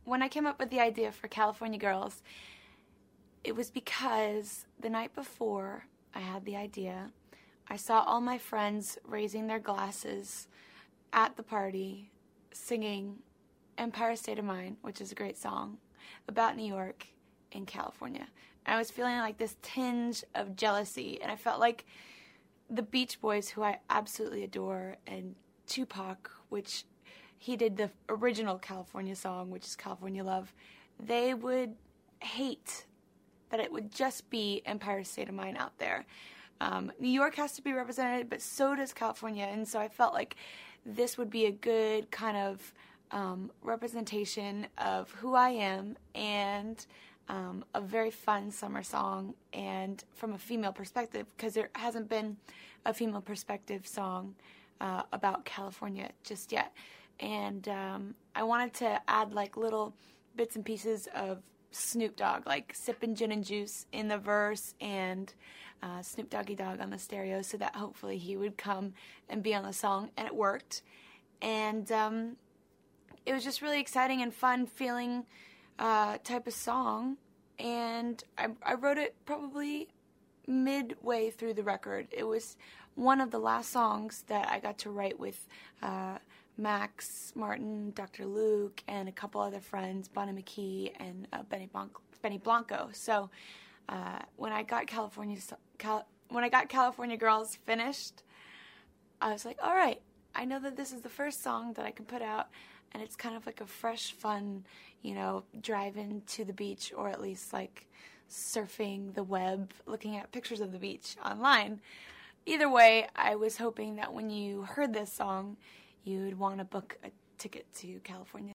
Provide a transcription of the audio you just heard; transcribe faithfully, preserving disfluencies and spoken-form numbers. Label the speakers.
Speaker 1: when I came up with the idea for California Girls, it was because the night before I had the idea, I saw all my friends raising their glasses at the party, singing Empire State of Mind, which is a great song, about New York and California. And I was feeling like this tinge of jealousy, and I felt like the Beach Boys, who I absolutely adore, and Tupac, which he did the original California song, which is California Love, they would hate that it would just be Empire State of Mind out there. Um, New York has to be represented, but so does California, and so I felt like this would be a good kind of um, representation of who I am, and um, a very fun summer song, and from a female perspective, because there hasn't been a female perspective song uh, about California just yet. And um, I wanted to add like little bits and pieces of Snoop Dogg, like sipping gin and juice in the verse, and uh, Snoop Doggy Dogg on the stereo, so that hopefully he would come and be on the song, and it worked. And um, it was just really exciting and fun feeling uh, type of song, and I, I wrote it probably midway through the record. It was one of the last songs that I got to write with uh, Max Martin, Doctor Luke, and a couple other friends, Bonnie McKee and uh, Benny, Blanco, Benny Blanco. So uh, when I got California, Cal, when I got California Girls finished, I was like, all right, I know that this is the first song that I can put out, and it's kind of like a fresh, fun, you know, driving to the beach, or at least like surfing the web, looking at pictures of the beach online. Either way, I was hoping that when you heard this song, you'd want to book a ticket to California.